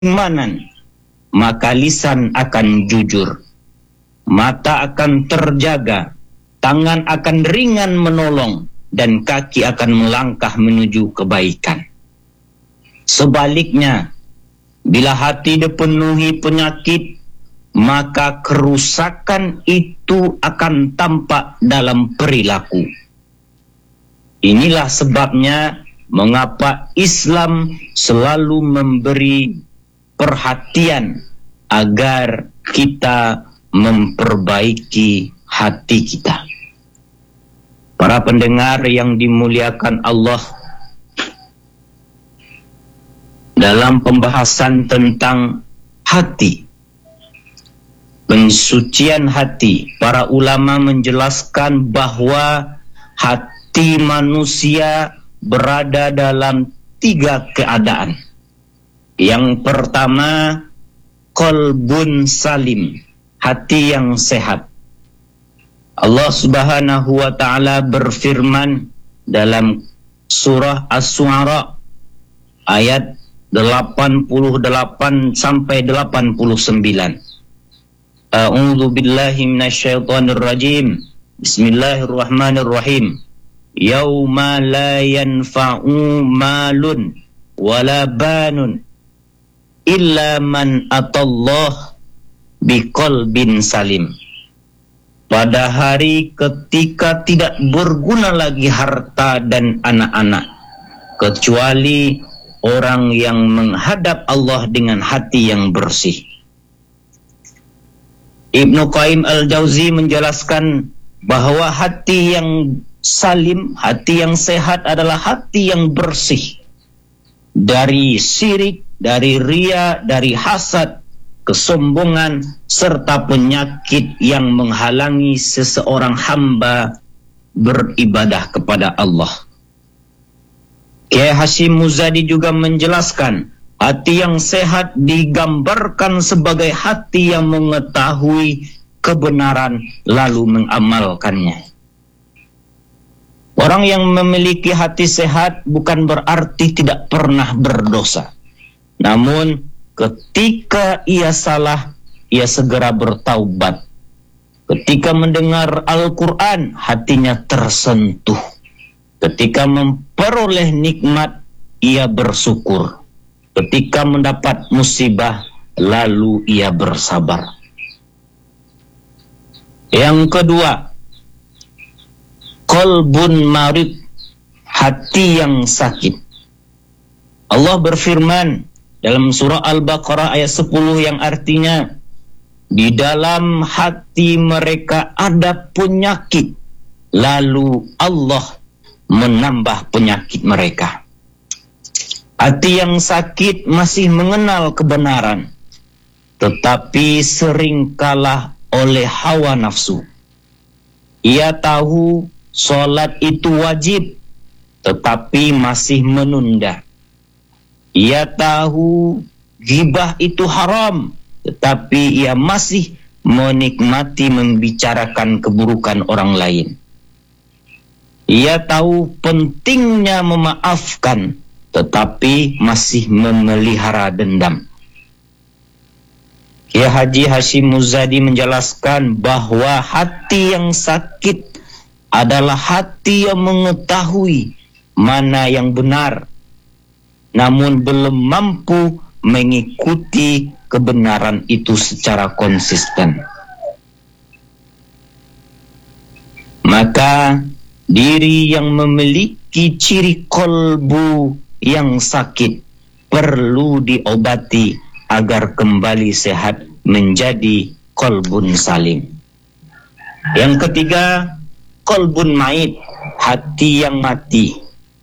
keimanan, maka lisan akan jujur, mata akan terjaga, tangan akan ringan menolong, dan kaki akan melangkah menuju kebaikan. Sebaliknya, bila hati dipenuhi penyakit, maka kerusakan itu akan tampak dalam perilaku. Inilah sebabnya mengapa Islam selalu memberi perhatian agar kita memperbaiki hati kita. Para pendengar yang dimuliakan Allah, dalam pembahasan tentang hati, pensucian hati, para ulama menjelaskan bahwa hati manusia berada dalam 3 keadaan. Yang pertama, qalbun salim, hati yang sehat. Allah Subhanahu wa ta'ala berfirman dalam surah As-Su'ara ayat 88 sampai 89. A'udzu billahi minasyaitonir rajim. Bismillahirrahmanirrahim. Yauma la yanfa'u malun wala banun illa man atallah biqalbin salim. Pada hari ketika tidak berguna lagi harta dan anak-anak, kecuali orang yang menghadap Allah dengan hati yang bersih. Ibnu Qayyim al-Jauzi menjelaskan bahwa hati yang salim, hati yang sehat adalah hati yang bersih dari syirik, dari riya, dari hasad, kesombongan, serta penyakit yang menghalangi seseorang hamba beribadah kepada Allah. Kiai Hashim Muzadi juga menjelaskan, hati yang sehat digambarkan sebagai hati yang mengetahui kebenaran lalu mengamalkannya. Orang yang memiliki hati sehat bukan berarti tidak pernah berdosa. Namun ketika ia salah, ia segera bertaubat. Ketika mendengar Al-Quran, hatinya tersentuh. Ketika memperoleh nikmat, ia bersyukur. Ketika mendapat musibah, lalu ia bersabar. Yang kedua, qalbun marid, hati yang sakit. Allah berfirman dalam surah Al-Baqarah ayat 10 yang artinya, di dalam hati mereka ada penyakit, lalu Allah menambah penyakit mereka. Hati yang sakit masih mengenal kebenaran, tetapi sering kalah oleh hawa nafsu. Ia tahu sholat itu wajib, tetapi masih menunda. Ia tahu ghibah itu haram, tetapi ia masih menikmati membicarakan keburukan orang lain. Ia tahu pentingnya memaafkan, tetapi masih memelihara dendam. Kiai Haji Hashim Muzadi menjelaskan bahwa hati yang sakit adalah hati yang mengetahui mana yang benar, namun belum mampu mengikuti kebenaran itu secara konsisten. Maka diri yang memiliki ciri kolbu yang sakit perlu diobati agar kembali sehat menjadi kolbun salim. Yang ketiga, kolbun mait, hati yang mati.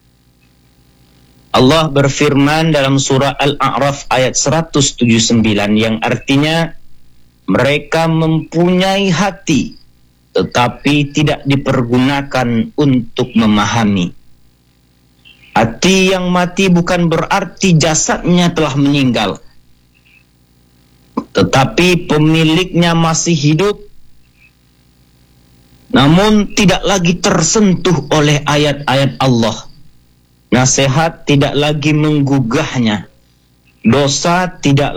Allah berfirman dalam surah Al-A'raf ayat 179 yang artinya, mereka mempunyai hati tetapi tidak dipergunakan untuk memahami. Hati yang mati bukan berarti jasadnya telah meninggal, tetapi pemiliknya masih hidup, namun tidak lagi tersentuh oleh ayat-ayat Allah. Nasihat tidak lagi menggugahnya. Dosa tidak